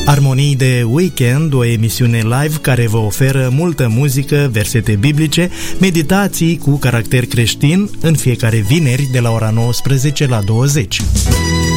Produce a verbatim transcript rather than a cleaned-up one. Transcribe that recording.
Armonii de Weekend, o emisiune live care vă oferă multă muzică, versete biblice, meditații cu caracter creștin în fiecare vineri de la ora nouăsprezece la douăzeci.